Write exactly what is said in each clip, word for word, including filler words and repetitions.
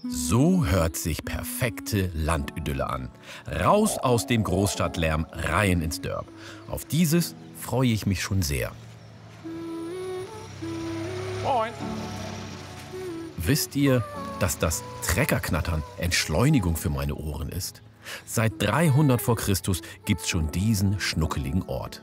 So hört sich perfekte Landidylle an. Raus aus dem Großstadtlärm, rein ins Dörp. Auf dieses freue ich mich schon sehr. Moin. Wisst ihr, dass das Treckerknattern Entschleunigung für meine Ohren ist? Seit dreihundert vor Christus gibt's schon diesen schnuckeligen Ort.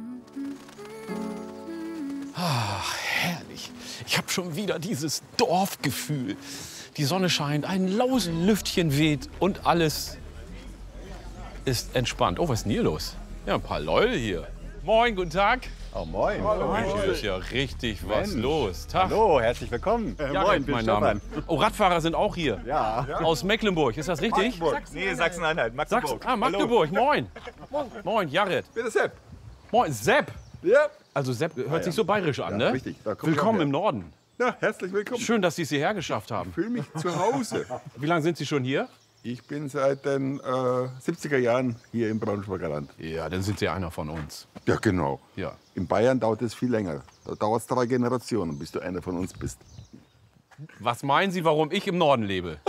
Ach, herrlich. Ich habe schon wieder dieses Dorfgefühl. Die Sonne scheint, ein laues Lüftchen weht und alles ist entspannt. Oh, was ist denn hier los? Ja, ein paar Leute hier. Moin, guten Tag. Oh, moin. Hier ist ja richtig was Mensch. los. Tag. Hallo, herzlich willkommen. Äh, Ja, moin, bin mein Name. Stefan. Oh, Radfahrer sind auch hier. Ja. Aus Mecklenburg, ist das richtig? Nee, Sachsen-Anhalt, Magdeburg. Sachsen. Ah, Magdeburg, moin. Moin, Jared. Bitte Sepp. Moin, Sepp. Ja. Also Sepp hört sich so bayerisch an, Ja, ne? richtig. Da komm ich Willkommen auch im her. Norden. Ja, herzlich willkommen. Schön, dass Sie es hierher geschafft haben. Ich fühle mich zu Hause. Wie lange sind Sie schon hier? Ich bin seit den äh, siebziger Jahren hier im Braunschweiger Land. Ja, dann sind Sie einer von uns. Ja, genau. Ja. In Bayern dauert es viel länger. Da dauert es drei Generationen, bis du einer von uns bist. Was meinen Sie, warum ich im Norden lebe?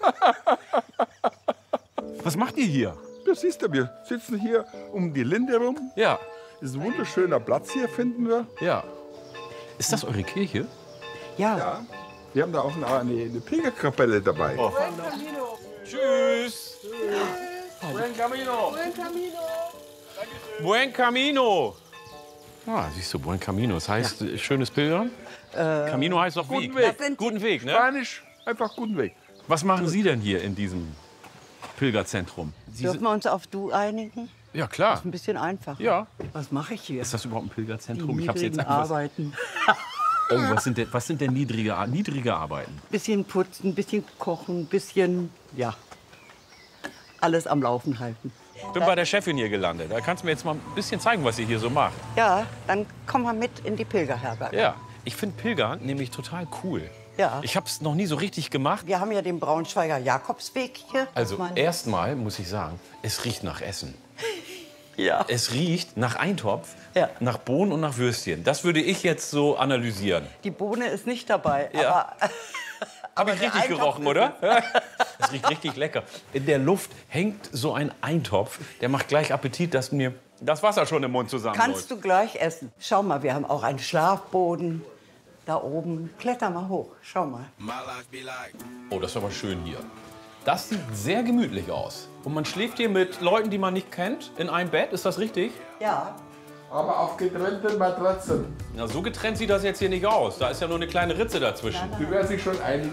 Was macht ihr hier? Das siehst du, wir sitzen hier um die Linde rum. Ja, Ist ein wunderschöner Platz hier, finden wir. ja. Ist das eure Kirche? Ja, Ja. Wir haben da auch eine, eine, eine Pilgerkapelle dabei. Tschüss. Buen Camino. Buen Camino. Buen Camino. Ah, siehst du, Buen Camino. Das heißt, äh, schönes Pilgern? Camino heißt doch Weg. Guten Weg. Das sind- Guten Weg, ne? Spanisch, einfach guten Weg. Was machen Sie denn hier in diesem Pilgerzentrum? Sie dürfen sind, wir uns auf Du einigen? ja, klar. Ein bisschen einfacher. Ja. Was mache ich hier? Ist das überhaupt ein Die Pilgerzentrum? Ich hab's jetzt niedrigen einfach. Arbeiten. Oh, was sind denn, was sind denn niedrige, Ar- niedrige Arbeiten? Bisschen putzen, bisschen kochen, bisschen, ja, alles am Laufen halten. Ich bin bei der Chefin hier gelandet. Da kannst du mir jetzt mal ein bisschen zeigen, was sie hier so macht. Ja, dann komm mal mit in die Pilgerherberge. Ja. Ich finde Pilgern nämlich total cool. Ja. Ich habe es noch nie so richtig gemacht. Wir haben ja den Braunschweiger Jakobsweg hier. Also Mein- erstmal muss ich sagen, es riecht nach Essen. ja. Es riecht nach Eintopf, Ja. nach Bohnen und nach Würstchen. Das würde ich jetzt so analysieren. Die Bohne ist nicht dabei, Ja. aber Habe ich der richtig Eintopf gerochen, ist oder? Es riecht richtig lecker. In der Luft hängt so ein Eintopf, der macht gleich Appetit, dass mir das Wasser schon im Mund zusammenläuft. kannst du gleich essen. Schau mal, wir haben auch einen Schlafboden da oben. Kletter mal hoch, schau mal. Oh, das ist aber schön hier. Das sieht sehr gemütlich aus. Und man schläft hier mit Leuten, die man nicht kennt, in einem Bett. Ist das richtig? Ja, Aber auf getrennten Matratzen. Na, so getrennt sieht das jetzt hier nicht aus. Da ist ja nur eine kleine Ritze dazwischen. Du wärst dich schon einig.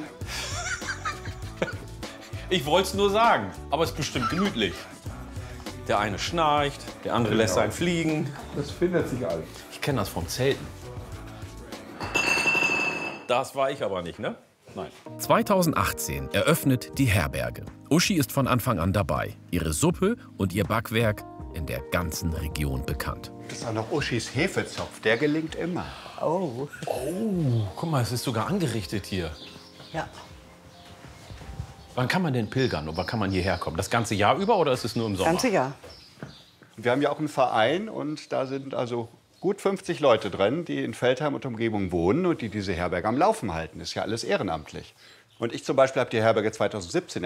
Ich wollte es nur sagen. Aber es ist bestimmt gemütlich. Der eine schnarcht, der andere lässt einen fliegen. Das findet sich alles. Ich kenne das vom Zelten. Das war ich aber nicht, ne? Nein. zweitausendachtzehn eröffnet die Herberge. Uschi ist von Anfang an dabei. Ihre Suppe und ihr Backwerk in der ganzen Region bekannt. Das ist auch noch Uschis Hefezopf, der gelingt immer. oh, Guck mal, es ist sogar angerichtet hier. ja. Wann kann man denn pilgern und wann kann man hierher kommen? Das ganze Jahr über oder ist es nur im Sommer? Ganze Jahr. Wir haben ja auch einen Verein und da sind also gut fünfzig Leute drin, die in Veltheim und Umgebung wohnen und die diese Herberge am Laufen halten. Das ist ja alles ehrenamtlich. Und ich zum Beispiel habe die Herberge zweitausendsiebzehn